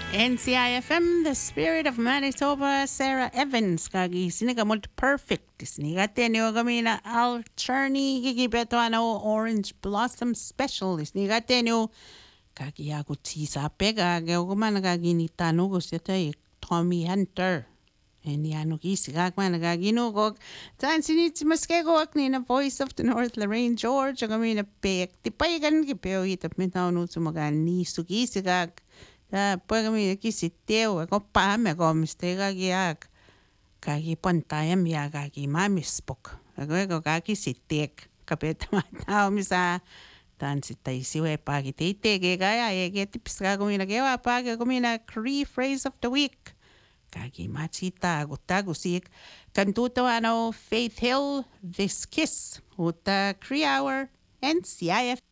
NCIFM, the spirit of Manitoba, Sarah Evans, kagi siniga multi perfect. Siniga tenyo kami na Al Cherny, gigibeto ano Orange Blossom Special. Siniga tenyo kagi ako tisa pega, gawin kagi ni Tanugo sita Tommy Hunter. And ano kisiga man nagaginugog. Tan sinit maskego akni na Voice of the North Lorraine George kami na pek. Tipayagan kipeo itap mitaw no sumagan ni sugisigag. Pag kami nakisiteo ako pa me ko mistega giag. Kagi pantaya miya kagi mamispok. Ako kagi sitek. Kapit matao misa tan si taisiwe pagi tite gaya tipis ka kami nagawa pagi kami na Cree phrase of the week. Kagi machita gutagusik kantuto ano Faith Hill This Kiss uta Cree Hour NCIF